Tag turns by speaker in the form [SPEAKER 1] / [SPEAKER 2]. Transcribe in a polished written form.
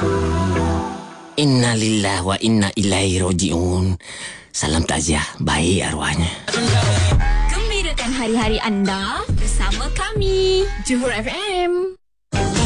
[SPEAKER 1] Innalillahi wa inna ilaihi raji'un. Salam takziah, baik arwahnya.
[SPEAKER 2] Gembirakan hari-hari anda bersama kami, Johor FM.